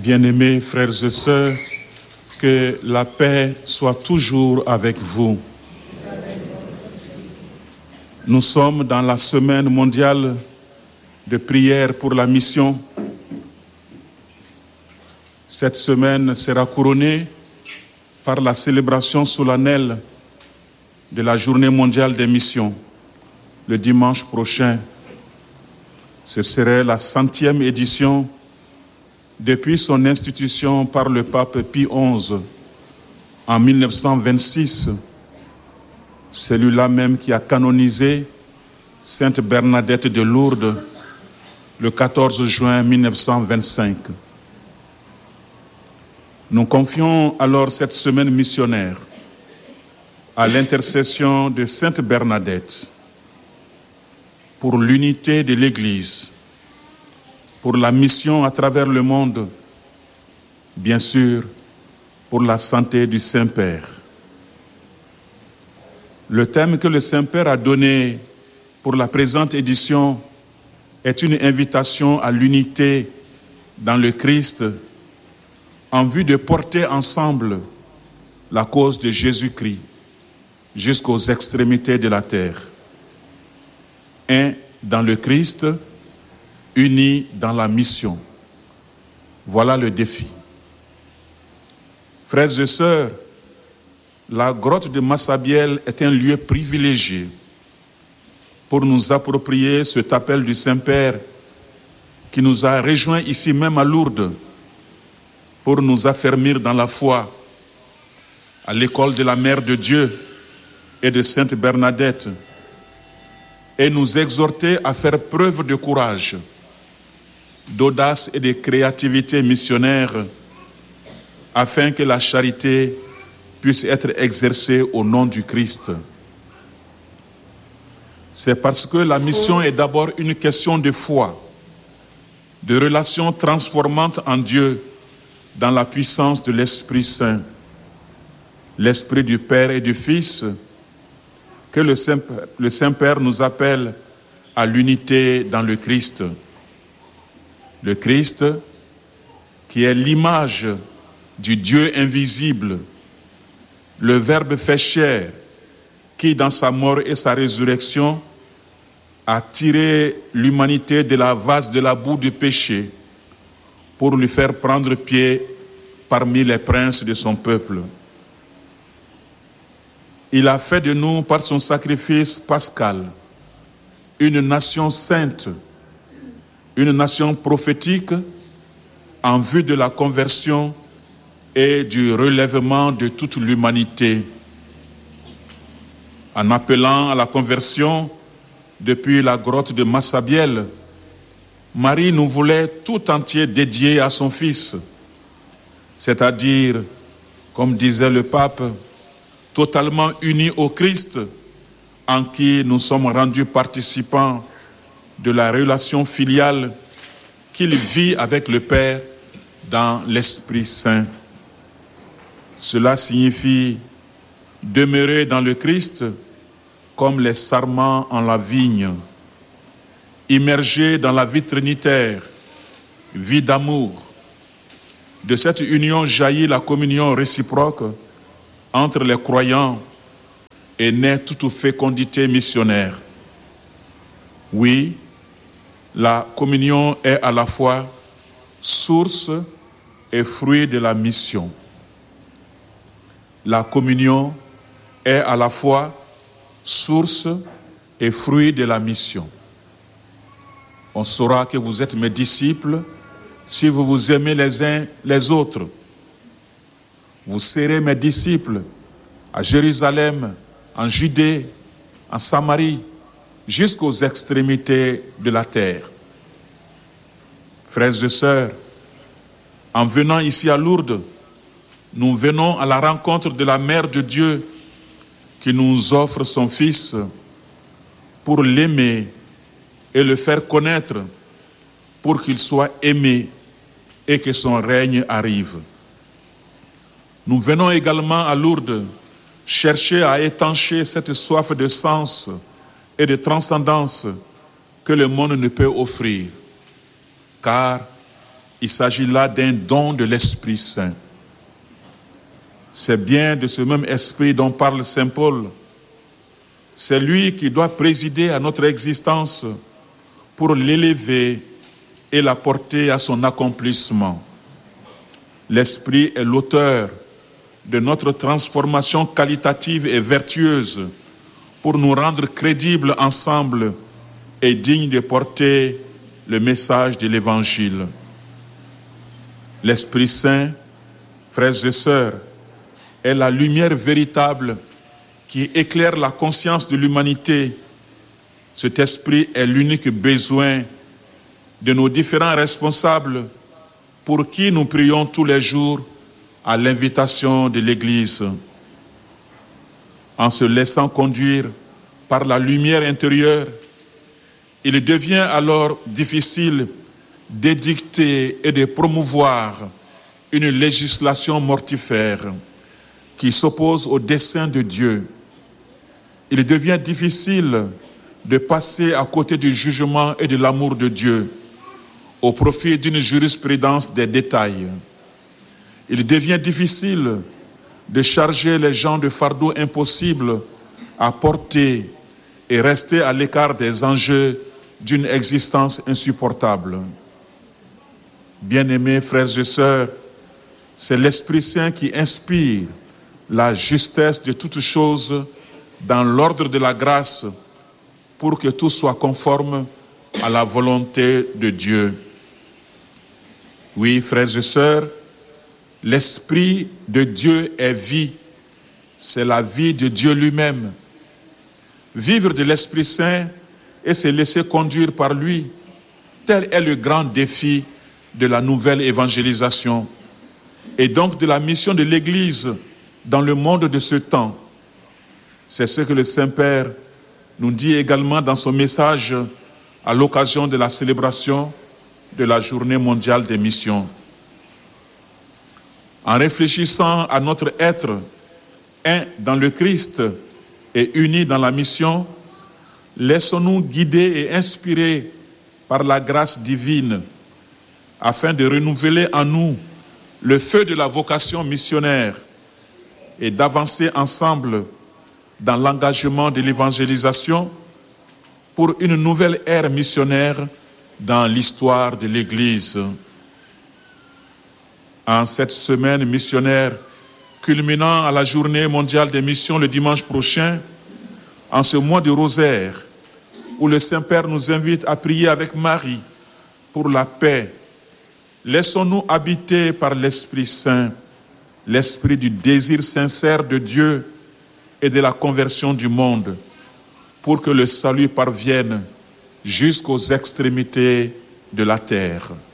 Bien-aimés frères et sœurs, que la paix soit toujours avec vous. Nous sommes dans la semaine mondiale de prière pour la mission. Cette semaine sera couronnée par la célébration solennelle de la Journée mondiale des missions. Le dimanche prochain, ce serait la 100e édition depuis son institution par le pape Pie XI en 1926, celui-là même qui a canonisé Sainte Bernadette de Lourdes le 14 juin 1925. Nous confions alors cette semaine missionnaire à l'intercession de Sainte Bernadette pour l'unité de l'Église, pour la mission à travers le monde, bien sûr, pour la santé du Saint-Père. Le thème que le Saint-Père a donné pour la présente édition est une invitation à l'unité dans le Christ en vue de porter ensemble la cause de Jésus-Christ jusqu'aux extrémités de la terre. Un dans le Christ, unis dans la mission. Voilà le défi. Frères et sœurs, la grotte de Massabielle est un lieu privilégié pour nous approprier cet appel du Saint-Père qui nous a rejoints ici même à Lourdes pour nous affermir dans la foi à l'école de la Mère de Dieu et de Sainte Bernadette et nous exhorter à faire preuve de courage, d'audace et de créativité missionnaire afin que la charité puisse être exercée au nom du Christ. C'est parce que la mission est d'abord une question de foi, de relation transformante en Dieu dans la puissance de l'Esprit Saint, l'Esprit du Père et du Fils, que le Saint-Père nous appelle à l'unité dans le Christ. Le Christ, qui est l'image du Dieu invisible, le Verbe fait chair, qui dans sa mort et sa résurrection a tiré l'humanité de la vase de la boue du péché pour lui faire prendre pied parmi les princes de son peuple. Il a fait de nous, par son sacrifice pascal, une nation sainte, une nation prophétique en vue de la conversion et du relèvement de toute l'humanité. En appelant à la conversion depuis la grotte de Massabielle, Marie nous voulait tout entier dédié à son Fils, c'est-à-dire, comme disait le pape, totalement unis au Christ, en qui nous sommes rendus participants de la relation filiale qu'il vit avec le Père dans l'Esprit Saint. Cela signifie demeurer dans le Christ comme les sarments en la vigne, immergés dans la vie trinitaire, vie d'amour. De cette union jaillit la communion réciproque entre les croyants et naît toute fécondité missionnaire. Oui, la communion est à la fois source et fruit de la mission. La communion est à la fois source et fruit de la mission. On saura que vous êtes mes disciples si vous vous aimez les uns les autres. Vous serez mes disciples à Jérusalem, en Judée, en Samarie, jusqu'aux extrémités de la terre. Frères et sœurs, en venant ici à Lourdes, nous venons à la rencontre de la Mère de Dieu qui nous offre son Fils pour l'aimer et le faire connaître pour qu'il soit aimé et que son règne arrive. Nous venons également à Lourdes chercher à étancher cette soif de sens et de transcendance que le monde ne peut offrir. Car Il s'agit là d'un don de l'Esprit Saint. C'est bien de ce même esprit dont parle saint Paul. C'est lui qui doit présider à notre existence pour l'élever et la porter à son accomplissement. L'Esprit est l'auteur de notre transformation qualitative et vertueuse pour nous rendre crédibles ensemble et dignes de porter le message de l'Évangile. L'Esprit Saint, frères et sœurs, est la lumière véritable qui éclaire la conscience de l'humanité. Cet esprit est l'unique besoin de nos différents responsables pour qui nous prions tous les jours à l'invitation de l'Église. En se laissant conduire par la lumière intérieure, il devient alors difficile d'édicter et de promouvoir une législation mortifère qui s'oppose au dessein de Dieu. Il devient difficile de passer à côté du jugement et de l'amour de Dieu au profit d'une jurisprudence des détails. Il devient difficile de charger les gens de fardeaux impossibles à porter et rester à l'écart des enjeux d'une existence insupportable. Bien-aimés frères et sœurs, c'est l'Esprit Saint qui inspire la justesse de toutes choses dans l'ordre de la grâce pour que tout soit conforme à la volonté de Dieu. Oui, frères et sœurs, l'Esprit de Dieu est vie. C'est la vie de Dieu lui-même. Vivre de l'Esprit Saint et se laisser conduire par lui, tel est le grand défi de la nouvelle évangélisation et donc de la mission de l'Église dans le monde de ce temps. C'est ce que le Saint-Père nous dit également dans son message à l'occasion de la célébration de la Journée mondiale des missions. En réfléchissant à notre être un dans le Christ et unis dans la mission, laissons-nous guider et inspirer par la grâce divine afin de renouveler en nous le feu de la vocation missionnaire et d'avancer ensemble dans l'engagement de l'évangélisation pour une nouvelle ère missionnaire dans l'histoire de l'Église. En cette semaine missionnaire culminant à la Journée mondiale des missions le dimanche prochain, en ce mois de rosaire, où le Saint-Père nous invite à prier avec Marie pour la paix, laissons-nous habiter par l'Esprit Saint, l'esprit du désir sincère de Dieu et de la conversion du monde, pour que le salut parvienne jusqu'aux extrémités de la terre.